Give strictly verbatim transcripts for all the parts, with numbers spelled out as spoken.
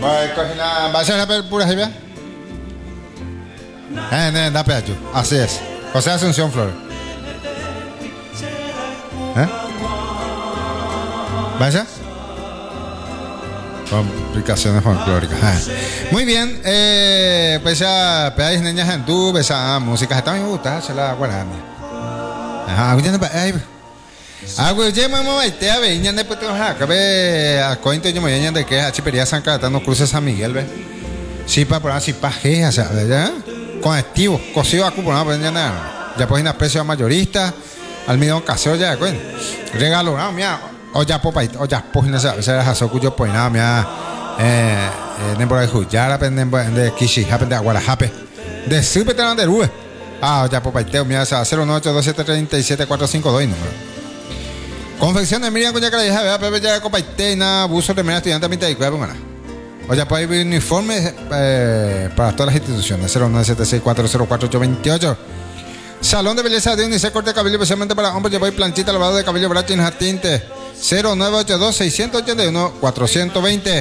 Vai cocina, va a ser la pura jibia. Eh, ne, da pecho. Así es. José Asunción Flores. ¿Eh? ¿Vaya? Complicaciones folclóricas. Ah. Muy bien, eh, pues ya pedáis niñas en tu, esa música está muy gusta, se la guardan. Ah, ya no va, ay. Ah, güey, ya me voy a te ver, ya no puedo dejar, que ve a cointe yo me voy a de que a Chipería San Cayetano cruce San Miguel, ve. Sí, para por así paje, o sea, ¿ya? Con activo, cocido a cupo, no, pues ya nada. Ya pues una precio mayorista, almidón casero ya, güey. Regalo, no, mira. O ya popa o ya pues no sé se hace cuyo pues nada mía eh eh por ahí ya la de kishi happen de aguarajape de super de rue ah ya popa teo mía cero nueve ocho dos siete tres siete cuatro cinco dos número confección de Miriam cuya cara ya pepe ya copa tena buzo de media estudiante mitad y cueva para o ya pues uniforme eh, para todas las instituciones cero nueve siete seis cuatro cero cuatro ocho dos ocho. Salón de belleza de Unice corte de cabello especialmente para hombres. Lleváis planchita, lavado de cabello, bracho y tinte. cero nueve ocho dos seis ocho uno cuatro dos cero.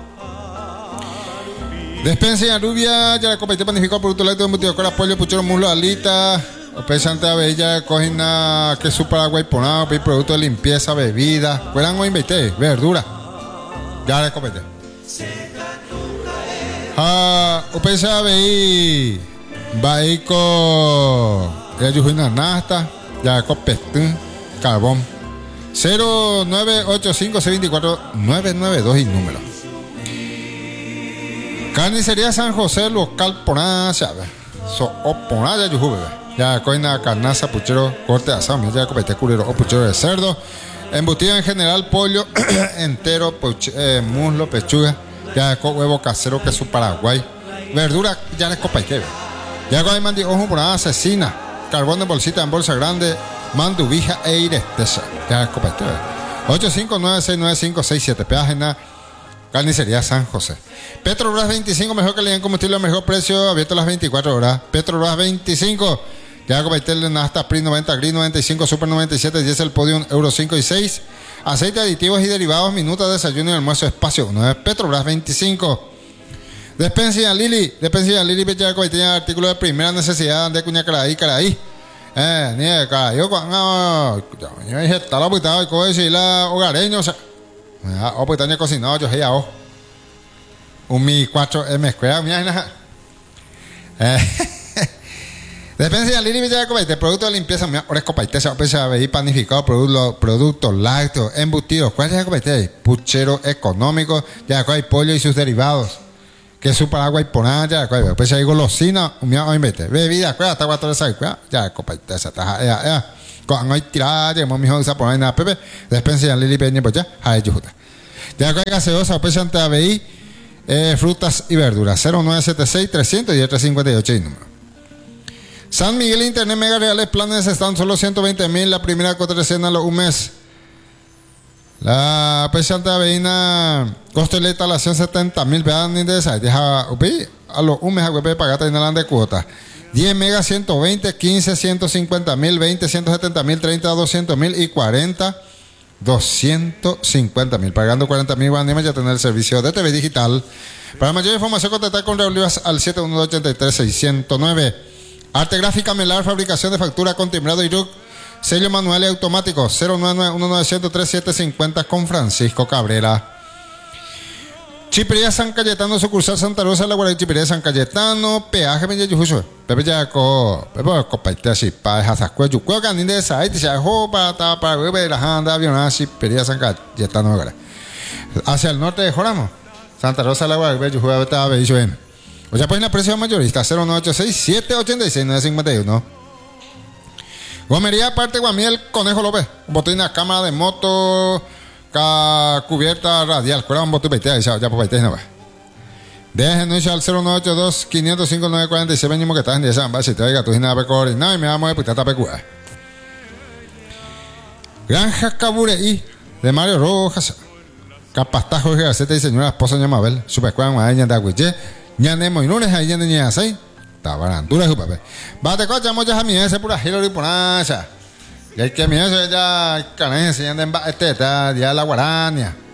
Despensa y rubia, ya la competí panificado producto lácteo, embutido con pollo, puchero, muslo, alita. Pesante a bella, cojina, queso paraguay, ponado, producto de limpieza, bebida. Fueran o invité, verdura. Ya la competí. Ah, pesa veí. Baico, ya yo una nasta, ya copetún, carbón. cero nueve ocho cinco seis dos cuatro nueve nueve dos y número. Carnicería San José, local poná, ¿sabes? So, o poná, ya yo jugué. Ya coina carnaza, puchero, corte de asado, ya copete culero o puchero de cerdo. Embutido en general, pollo entero, puch, eh, muslo, pechuga. Ya con huevo casero, queso paraguay. Verdura, ya le copete. Ya con el mandi ojo por nada asesina, carbón de bolsita en bolsa grande, mandubija e irestesa. Ya es copete. ocho cinco nueve seis nueve cinco seis siete. Peaje en la Carnicería San José. Petrobras veinticinco, mejor calidad en combustible, mejor precio, abierto las veinticuatro horas. Petrobras veinticinco. Ya copete en hasta P R I noventa, Gris noventa y cinco, Super noventa y siete, Diesel Podium, Euro cinco y seis. Aceite, aditivos y derivados, minuta, desayuno y almuerzo, espacio uno de Petrobras veinticinco. Despensa Lili, despensa Lili Pechaco y tiene artículos de primera necesidad de cuña caraí, caraí. Eh, ni de caraí, no, yo dije, está la putada, y como decir la hogareño, o sea, o pues tenía cocinado, yo dije, oh, un mi cuatro M escuela, mira, eh, despensa Lili Pechaco y de producto de limpieza, mira, ahora es copaite, se va a pensar a ver panificado, productos, productos lácteos, embutidos, ¿cuál es el copaite? Puchero económico, ya hay pollo y sus derivados. Que su paraguay poná ya coy pues hay golosina un mía hoy mete bebida cuál hasta cuatro de esa ya copa esa taja ya ya con hay tirada ya mi hijo esa poná nada pepe despensa ya Lili peña pues ya hay justa ya coy gaseosa pues ante A B I eh, frutas y verduras cero nueve siete seis tres cero cero tres cinco ocho y número. San Miguel Internet Mega Reales planes están solo ciento veinte mil la primera contratación a los un mes. La pesante aveina costo de instalación setenta mil vean ni de esa deja a los un mes a web pagar tener de cuota diez megas ciento veinte quince ciento cincuenta mil veinte ciento setenta mil treinta doscientos mil y cuarenta doscientos cincuenta mil pagando cuarenta mil van a ya tener el servicio de T V digital. Para mayor información contactar con Raúl Olivas al siete uno dos ocho tres seis cero nueve. Arte gráfica Melar, fabricación de factura con timbrado y RUC. Sello manual y automático cero nueve nueve uno nueve cero tres siete cinco cero con Francisco Cabrera. Chipiría San Cayetano, sucursal Santa Rosa, la Guardia Chipiría San Cayetano, peaje me yujuso. Pepe ya co, pepe copaite así pa hasascue yucue canin de esa, y se dejó para ta para bebe la handa avión así Chipiría San Cayetano ahora. Hacia el norte de Joramo, Santa Rosa, la Guardia yujuve estaba beso en. O sea, pues la precio mayorista cero nueve ocho seis siete ocho seis nueve cinco uno. Gomería aparte Guamiel Conejo López, botina cámara de moto, ca, cubierta radial, cuál un botón veinte, ya ya pues veinte no va. Déjenos al cero nueve ocho dos cinco cero cinco nueve cuatro seis venimos que están de esa base, te oiga tu nada pecor, no, y me vamos a putar pecua. Granja Cabureí de Mario Rojas, Capastajo de Gaceta y señora esposa de Mabel, super cuan a ella de Agüille, ñanemo y lunes a ella de ñasai. Tabarandura su papel. Bate cocha muchas a mí ese pura giro y ponacha. Y hay que a mí eso ya canense ya en este ya la guarania.